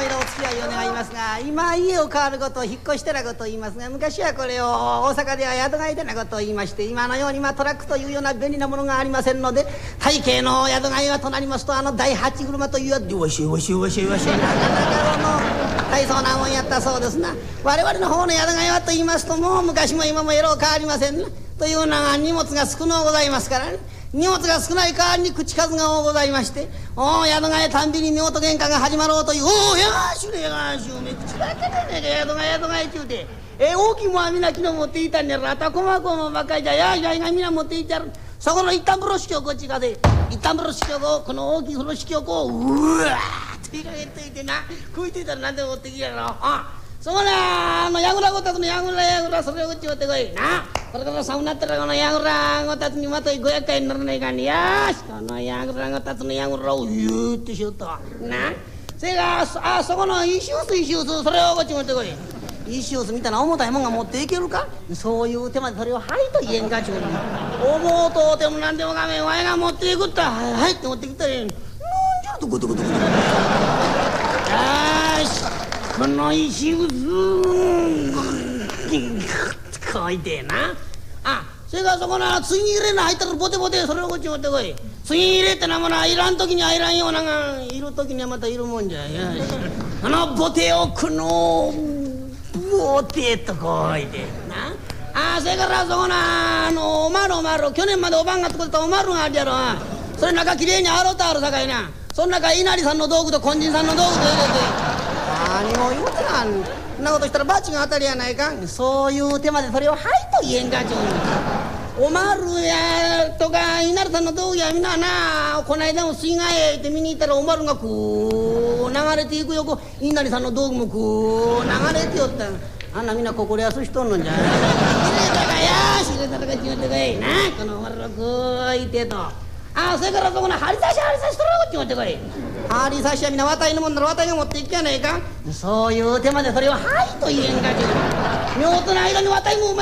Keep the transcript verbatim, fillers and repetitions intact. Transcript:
間お付き合いを願いますが、今家を変わることを引っ越してなことを言いますが、昔はこれを大阪では宿替えでなことを言いまして、今のようにまあトラックというような便利なものがありませんので、大慶の宿替えはとなりますと、あの第八車というやつでわしわしわしわしなかなかの大層なもんやったそうですな。我々の方の宿替えはと言いますと、もう昔も今もえろう変わりませんな。というのが荷物が少のうございますからね。荷物が少ない代わりに口数が多ございまして、おお宿替えたんびに夫婦喧嘩が始まろうという、おおやがしゅれやがしゅうめ口だけでねえか宿替え宿替えちゅうて、え大きいもんは皆昨日持っていたんやろ。あとは細かいもんばっかりじゃやいやいが皆持っていってやる。そこの一旦風呂敷をこっちかで、一旦風呂敷をこうこの大きい風呂敷をこううわーっといかけといてな、食いついたら何でも持ってきやろ。あそこなあのやぐらごたつのやぐらやぐらそれをこっち持ってこいな。これから寒なったらこのやぐらごたつにまといご厄介にならないかんねやし、このやぐらごたつのやぐらをゆーってしようとな。それがあそこの石臼石臼それをこっち持ってこい。石臼みたいな重たいもんが持っていけるか。そういう手までそれをはいと言えんかちゅうに。思うとうても何でもかめんわいが持っていくったらはいはいって持ってきたらええ。なんじゃとゴトゴトゴト。よしこの石臼こいてな。あそれからそこのつぎ入れの入ったらボテボテそれをこっち持ってこい。つぎ入れってなものはいらん時にはいらんようながいる時にはまたいるもんじゃ。よしあのボテをこのボテとこいてな。あそれからそこなあのおまるおまる去年までおばんが作ったおまるがあるやろ。それ中きれいに洗うとあるさかいな。その中稲荷さんの道具と金人さんの道具と入れて何も言うてなん。そんなことしたらバチが当たりやないか。そういう手までそれをはいと言えんかちゅうに。おまるやとか稲荷さんの道具やみんななこないだも水害へって見に行ったらおまるがこう流れていく横稲荷さんの道具もこう流れてよった。あんなみんなここでやすしとんのんじゃ。入れたかやし入れたかちゅうてこいな。このおまるがこういてと。あそれからそこの針刺し針刺しそれをこっち持ってこい。針刺しはみんな綿いのもんなら綿いが持っていきやないか。そういう手までそれをはいと言えんかちゅう。夫婦の間に綿いもうまい